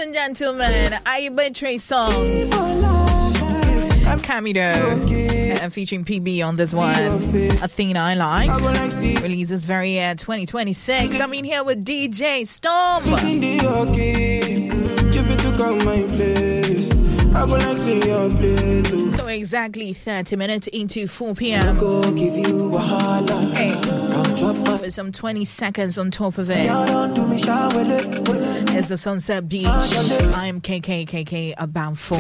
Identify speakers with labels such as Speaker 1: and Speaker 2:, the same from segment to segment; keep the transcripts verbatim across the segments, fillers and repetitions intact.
Speaker 1: and gentlemen, I betray song. Camido and featuring P B on this one. Athena I Like releases very year twenty twenty-six. I'm in here with D J Storm. So exactly thirty minutes into four p.m. Hey, with some twenty seconds on top of it. It's the Sunset Beach. I am K K K K about four.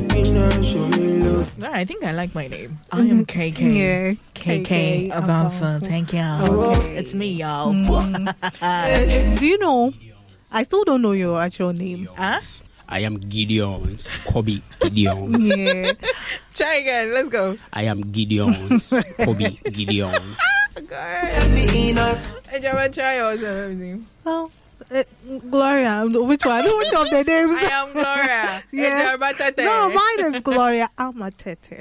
Speaker 1: I think I like my name. I am K K
Speaker 2: Yeah,
Speaker 1: K K about four. Thank you.
Speaker 2: Okay.
Speaker 1: It's me, y'all.
Speaker 2: Mm. Do you know? I still don't know your actual name.
Speaker 1: Huh?
Speaker 3: I am Gideon's Kobe Gideon.
Speaker 2: Yeah.
Speaker 1: Try again. Let's go.
Speaker 3: I am Gideon's Kobe Gideon.
Speaker 1: Go ahead. Hey, try yours.
Speaker 2: Oh, uh, Gloria. Which one? Which of the names?
Speaker 1: I am Gloria.
Speaker 2: Yeah. No, mine is Gloria Amatete.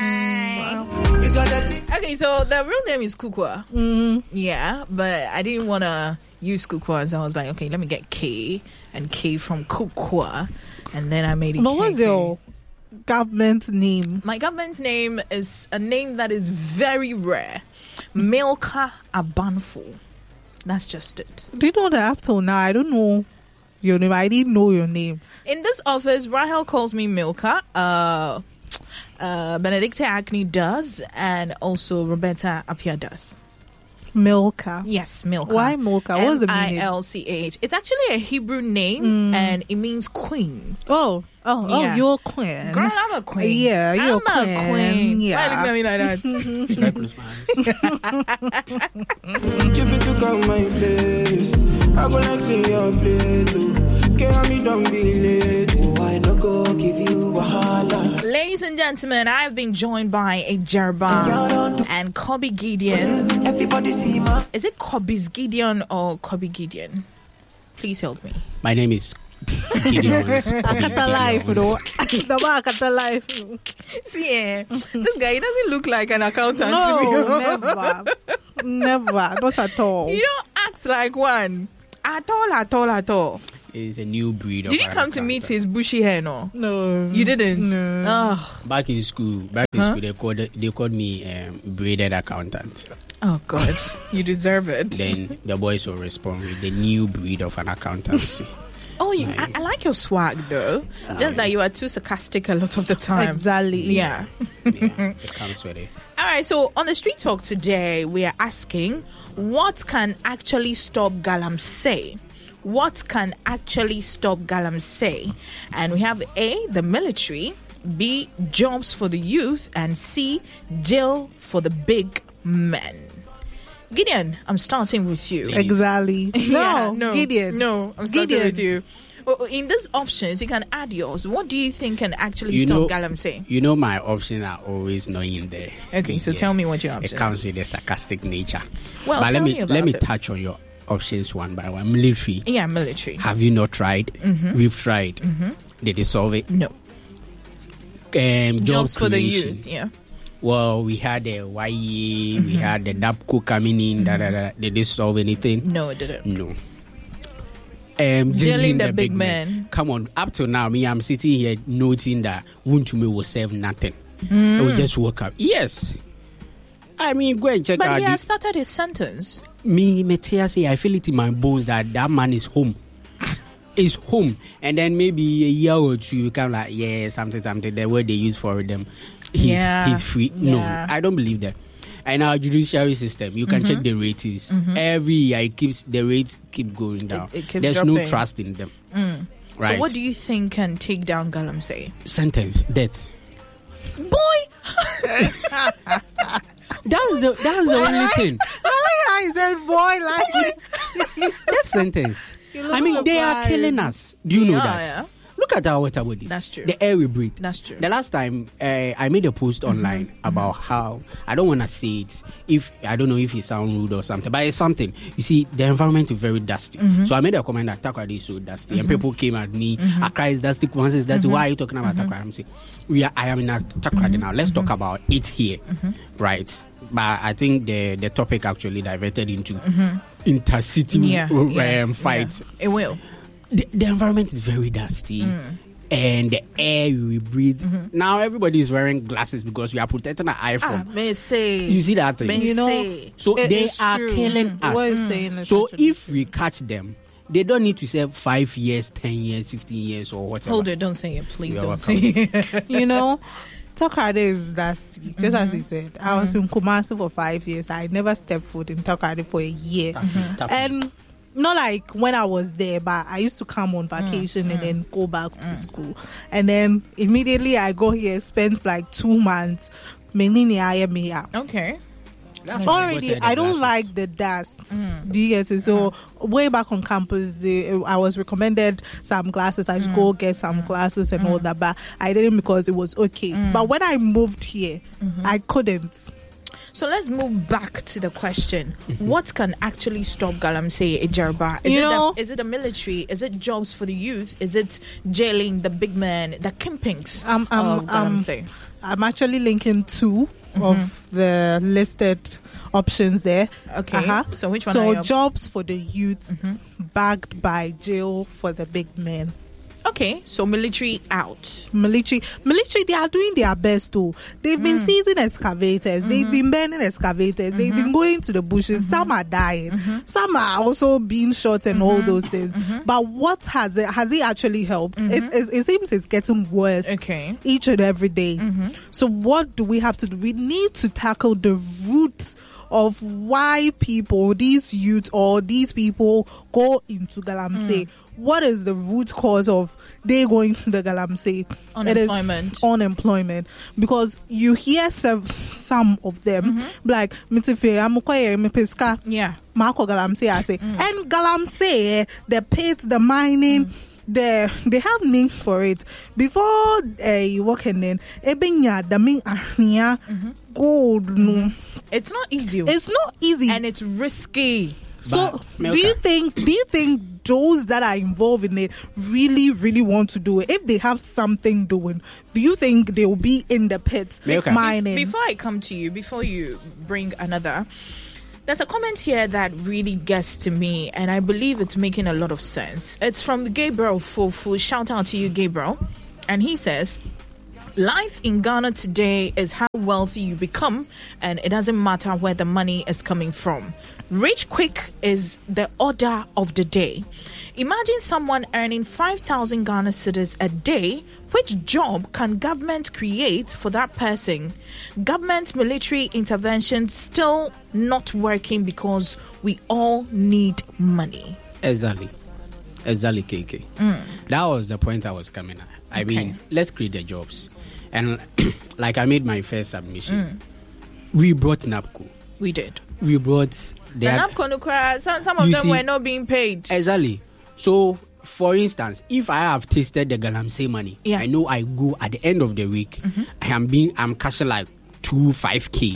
Speaker 1: Okay, so the real name is Kukwa.
Speaker 2: Mm.
Speaker 1: Yeah, but I didn't want to use Kukwa, so I was like, okay, let me get K and K from Kukwa, and then I made it.
Speaker 2: But
Speaker 1: K K.
Speaker 2: what's your government name?
Speaker 1: My government's name is a name that is very rare. Milka Abanfo. That's just it.
Speaker 2: Do you know that up till now I don't know your name? I didn't know your name.
Speaker 1: In this office, Rahel calls me Milka. Uh, uh, Benedicta Acne does, and also Roberta Apia does.
Speaker 2: Milka.
Speaker 1: Yes, Milka.
Speaker 2: Why Milka? What's the meaning?
Speaker 1: M I L C H. It's actually a Hebrew name,
Speaker 2: Mm.
Speaker 1: and it means queen.
Speaker 2: Oh, oh, oh,
Speaker 1: Yeah.
Speaker 2: you're a queen.
Speaker 1: Girl, I'm a queen.
Speaker 2: Yeah, you're
Speaker 1: I'm
Speaker 2: a queen.
Speaker 1: a queen.
Speaker 2: Yeah.
Speaker 1: Why you looking at me like that?
Speaker 3: Should I close my eyes?
Speaker 4: Give it to come my place. I go like clean your plate too. Get me don't be late. Oh, I no go give you a holla.
Speaker 1: Ladies and gentlemen, I've been joined by a Jerba and Kobe Gideon.
Speaker 4: Everybody see my.
Speaker 1: Is it Kobe's Gideon or Kobe Gideon? Please help me.
Speaker 3: My name is Gideon's Kobe
Speaker 2: Akata life,
Speaker 3: Gideon.
Speaker 2: though. The man Akata life.
Speaker 1: See, eh, this guy, he doesn't look like an accountant.
Speaker 2: No,
Speaker 1: to me.
Speaker 2: never. Never. Not at all.
Speaker 1: You don't act like one. At all, at all, at all.
Speaker 3: It's a new breed of
Speaker 1: Did you come to meet his bushy hair, no?
Speaker 2: No.
Speaker 1: You didn't?
Speaker 2: No.
Speaker 1: Oh,
Speaker 3: Back in school, back in
Speaker 1: Huh?
Speaker 3: school, they called they called me um, braided accountant.
Speaker 1: oh God. You deserve it.
Speaker 3: Then the boys will respond with the new breed of an accountancy.
Speaker 1: Oh, you, I, I like your swag, though. Just that you are too sarcastic a lot of the time.
Speaker 2: Exactly.
Speaker 1: Yeah.
Speaker 3: Yeah, it comes with it.
Speaker 1: All right, so on the street talk today, we are asking, what can actually stop Galamsey? What can actually stop Galamsey? And we have A, the military, B, jobs for the youth, and C, jail for the big men. Gideon, I'm starting with you.
Speaker 2: Exactly. No,
Speaker 1: Yeah, no,
Speaker 2: Gideon.
Speaker 1: No, I'm starting
Speaker 2: Gideon.
Speaker 1: with you. Well, in these options, you can add yours. What do you think can actually
Speaker 3: You
Speaker 1: stop
Speaker 3: know-
Speaker 1: Galamsey?
Speaker 3: You know, my options are always not in there.
Speaker 1: Okay, so
Speaker 3: Yeah.
Speaker 1: tell me what your
Speaker 3: It
Speaker 1: options.
Speaker 3: comes with a sarcastic nature.
Speaker 1: Well,
Speaker 3: but
Speaker 1: tell
Speaker 3: let me
Speaker 1: me about
Speaker 3: let me
Speaker 1: it.
Speaker 3: touch on your options one by one. Military.
Speaker 1: Yeah, military.
Speaker 3: Have you not tried?
Speaker 1: Mhm.
Speaker 3: We've tried.
Speaker 1: Mhm.
Speaker 3: Did they solve it?
Speaker 1: No.
Speaker 3: Um, job
Speaker 1: Jobs for the
Speaker 3: creation.
Speaker 1: youth. Yeah.
Speaker 3: Well, we had the Y E A, we
Speaker 1: Mhm.
Speaker 3: had the DAPCO coming in. Da, da, da. Did they solve anything?
Speaker 1: No, it didn't.
Speaker 3: No. Um,
Speaker 1: Jailing the big men.
Speaker 3: Come on, up to now, me, I'm sitting here noting that Wuntumi will serve nothing.
Speaker 1: Mm.
Speaker 3: It will just woke up. Yes. I mean, go and check
Speaker 1: But
Speaker 3: out
Speaker 1: he
Speaker 3: the-
Speaker 1: has started his sentence.
Speaker 3: me, Metia say, I feel it in my bones that that man is home. Is home. And then maybe a year or two, you come like, yeah, something, something, the word they use for them. He's,
Speaker 1: Yeah.
Speaker 3: he's free.
Speaker 1: Yeah.
Speaker 3: No, I don't believe that. And our judiciary system, you can
Speaker 1: Mhm.
Speaker 3: check the ratings.
Speaker 1: Mhm.
Speaker 3: Every year, it keeps the rates keep going down.
Speaker 1: It- it keeps
Speaker 3: There's
Speaker 1: dropping.
Speaker 3: no trust in them.
Speaker 1: Mm.
Speaker 3: Right.
Speaker 1: So what do you think can take down Galamsey?
Speaker 3: Sentence, death.
Speaker 1: Boy!
Speaker 3: That's the that's the only thing.
Speaker 2: I like how he said, boy, like.
Speaker 3: That sentence.
Speaker 2: You look
Speaker 3: I mean, they are
Speaker 2: surprised.
Speaker 3: killing us. Do you know
Speaker 1: Yeah,
Speaker 3: that?
Speaker 1: yeah.
Speaker 3: Look at our water bodies.
Speaker 1: That's true.
Speaker 3: The air we breathe.
Speaker 1: That's true.
Speaker 3: The last time uh, I made a post online about how I don't want to say it. If I don't know if it sounds rude or something, but it's something. You see, the environment is very dusty.
Speaker 1: Mhm.
Speaker 3: So I made a comment that Takrady is so dusty, and
Speaker 1: Mhm.
Speaker 3: people came at me.
Speaker 1: Mhm.
Speaker 3: Accra is dusty. Kwanzaa is dusty.
Speaker 1: Mhm.
Speaker 3: Why are you talking about
Speaker 1: Mhm.
Speaker 3: Takrady? I'm saying we are. I am in Takrady now. Let's talk about it here,
Speaker 1: Mhm.
Speaker 3: right? But I think the the topic actually diverted into
Speaker 1: Mhm.
Speaker 3: intercity
Speaker 1: Yeah,
Speaker 3: um,
Speaker 1: yeah,
Speaker 3: fights.
Speaker 1: yeah. It will.
Speaker 3: the, the environment is very dusty. Mm. And the air we breathe. Mm-hmm. Now everybody is wearing glasses because we are protecting our eye from.
Speaker 1: Ah, may say.
Speaker 3: You see that thing?
Speaker 1: May
Speaker 2: You know,
Speaker 1: say.
Speaker 3: So
Speaker 2: It
Speaker 3: they
Speaker 2: is
Speaker 3: are
Speaker 2: true.
Speaker 3: killing
Speaker 2: Mm.
Speaker 3: us.
Speaker 2: What is saying is
Speaker 3: So
Speaker 2: actually
Speaker 3: if we catch them, they don't need to serve five years, ten years, fifteen years, or whatever.
Speaker 1: Hold it, don't say it, please.
Speaker 3: You are
Speaker 1: Don't
Speaker 3: welcome.
Speaker 1: say it.
Speaker 2: you know, Takoradi is dusty. Just as he said, I was in Kumasi for five years. I never stepped foot in Takoradi for a year.
Speaker 3: Tapping, tapping.
Speaker 2: And not like when I was there, but I used to come on vacation and then go back to school. And then immediately I go here, spend like two months. Menini ayemiya.
Speaker 1: Okay.
Speaker 3: That's why I
Speaker 2: Already,
Speaker 3: got the
Speaker 2: I don't
Speaker 3: glasses.
Speaker 2: like the dust. Do you get it? So way back on campus, the, I was recommended some glasses. I should go get some glasses and all that, but I didn't because it was okay. But when I moved here, I couldn't.
Speaker 1: So let's move back to the question: what can actually stop Galamsey Ejerba? Is
Speaker 2: You
Speaker 1: it
Speaker 2: know-
Speaker 1: the, is it the military? Is it jobs for the youth? Is it jailing the big men, the kimpings
Speaker 2: Um, um,
Speaker 1: of
Speaker 2: um,
Speaker 1: Galamsey?
Speaker 2: I'm actually linking two of the listed options there.
Speaker 1: Okay. So which one
Speaker 2: So
Speaker 1: are you-
Speaker 2: jobs for the youth, backed by jail for the big men.
Speaker 1: Okay, so military out.
Speaker 2: Military, military, they are doing their best too. They've been seizing excavators. They've been burning excavators. They've been going to the bushes. Some are dying. Some are also being shot and all those things. But what has it has it actually helped? It, it, it seems it's getting worse.
Speaker 1: Okay.
Speaker 2: Each and every day. So what do we have to do? We need to tackle the root of why people, these youth or these people go into Galamsey. What is the root cause of they going to the Galamsey?
Speaker 1: Unemployment.
Speaker 2: It is unemployment. Because you hear some, some of them like, "Mitife, amukoye, mipiska."
Speaker 1: Yeah.
Speaker 2: Marco Galamsey, I say. And Galamsey, the pit, the mining, the, they have names for it. Before uh, you walk in, ebenya, damin ahnia, gold, no.
Speaker 1: It's not easy.
Speaker 2: It's not easy.
Speaker 1: and it's risky.
Speaker 2: So,
Speaker 3: But,
Speaker 2: do you
Speaker 3: Melka.
Speaker 2: think? Do you think those that are involved in it really, really want to do it? If they have something doing, do you think they will be in the pits
Speaker 3: Melka.
Speaker 2: mining?
Speaker 1: Before I come to you, before you bring another, there's a comment here that really gets to me, and I believe it's making a lot of sense. It's from Gabriel Fofu. Shout out to you, Gabriel. And he says, life in Ghana today is how wealthy you become, and it doesn't matter where the money is coming from. Rich quick is the order of the day. Imagine someone earning five thousand Ghana cedis a day. Which job can government create for that person? Government military intervention still not working because we all need money.
Speaker 3: Exactly. Exactly, K K. That was the point I was coming at. I
Speaker 1: Okay.
Speaker 3: mean, let's create the jobs. And like I made my first submission, we brought NAPCO.
Speaker 1: We did.
Speaker 3: We brought the
Speaker 1: And
Speaker 3: ad-
Speaker 1: I'm gonna cry. Some, some of
Speaker 3: You
Speaker 1: them
Speaker 3: see-
Speaker 1: were not being paid.
Speaker 3: Exactly. So, for instance, if I have tasted the Galamsey money,
Speaker 1: Yeah.
Speaker 3: I know I go at the end of the week, I am being, I'm cashing like two, five K.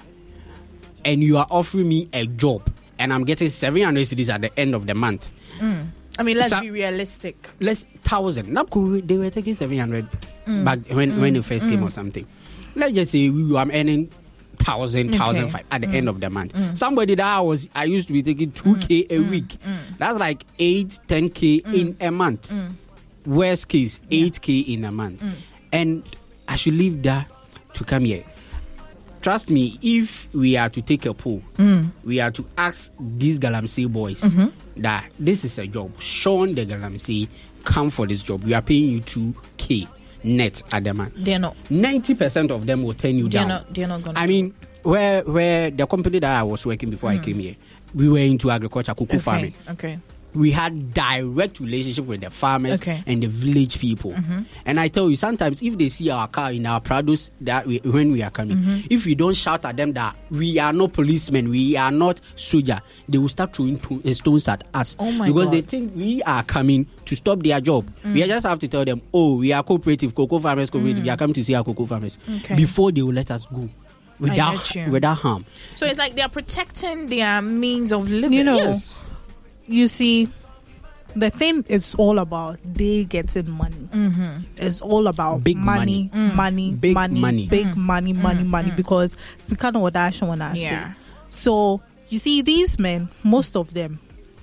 Speaker 3: And you are offering me a job, and I'm getting seven hundred cedis at the end of the month.
Speaker 1: I mean, let's
Speaker 3: So-
Speaker 1: be realistic.
Speaker 3: Let's thousand. NAPCO, they were taking seven hundred back when, when it first came or something. Let's just say we, I'm earning thousand,
Speaker 1: Okay.
Speaker 3: thousand five at the end of the month. Somebody that I was, I used to be taking two K a week. That's like eight, ten K in a month. Worst case, eight K in a month. And I should leave that to come here. Trust me, if we are to take a poll, we are to ask these Galamsey boys that this is a job. Sean the Galamsey, come for this job. We are paying you two K net at the month.
Speaker 1: They're not.
Speaker 3: ninety percent of them will turn you
Speaker 1: They're
Speaker 3: down.
Speaker 1: not. They're not gonna.
Speaker 3: I mean, where where the company that I was working before I came here, we were into agriculture, cocoa
Speaker 1: okay.
Speaker 3: farming.
Speaker 1: Okay.
Speaker 3: We had direct relationship with the farmers
Speaker 1: Okay.
Speaker 3: and the village people. And I tell you, sometimes if they see our car in our produce that we, when we are coming, if we don't shout at them that we are not policemen, we are not soldier, they will start throwing to, uh, stones at us
Speaker 1: Oh my
Speaker 3: because
Speaker 1: God.
Speaker 3: they think we are coming to stop their job. We just have to tell them, oh, we are cooperative, cocoa farmers cooperative. We are coming to see our cocoa farmers
Speaker 1: Okay.
Speaker 3: before they will let us go without
Speaker 1: get you.
Speaker 3: without harm.
Speaker 1: So it's like they're protecting their means of living.
Speaker 2: You know,
Speaker 3: Yes.
Speaker 2: you see, the thing is all about they getting money. It's all about
Speaker 3: Big
Speaker 2: money,
Speaker 3: money.
Speaker 2: money,
Speaker 3: Big
Speaker 2: money,
Speaker 3: money.
Speaker 2: big money, money, money. Because it's kind of what I want to
Speaker 1: Yeah.
Speaker 2: say. So you see, these men, most of them,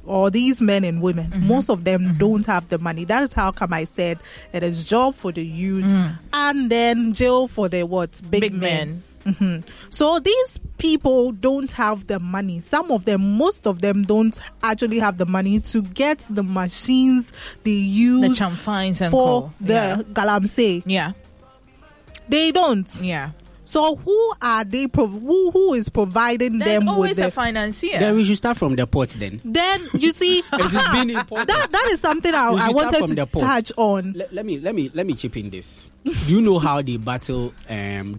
Speaker 2: or these men and women,
Speaker 1: Mm-hmm.
Speaker 2: most of them don't have the money. That is how come I said it is job for the youth and then jail for the what? Big,
Speaker 1: Big
Speaker 2: men.
Speaker 1: men.
Speaker 2: hmm So these people don't have the money. Some of them, most of them don't actually have the money to get the machines they use
Speaker 1: The chamfines and
Speaker 2: for
Speaker 1: co.
Speaker 2: the
Speaker 1: Yeah.
Speaker 2: galamsey.
Speaker 1: Yeah.
Speaker 2: They don't.
Speaker 1: Yeah.
Speaker 2: So who are they? Prov- who who is providing
Speaker 1: There's
Speaker 2: them
Speaker 1: always
Speaker 2: with
Speaker 1: a
Speaker 2: the?
Speaker 1: financier.
Speaker 3: Then we should start from the pot then.
Speaker 2: Then you see,
Speaker 3: It has been important.
Speaker 2: that that is something I,
Speaker 3: We should
Speaker 2: I
Speaker 3: start
Speaker 2: wanted
Speaker 3: from
Speaker 2: to
Speaker 3: the pot.
Speaker 2: touch on.
Speaker 3: Let, let me let me let me chip in this. Do you know how they battle um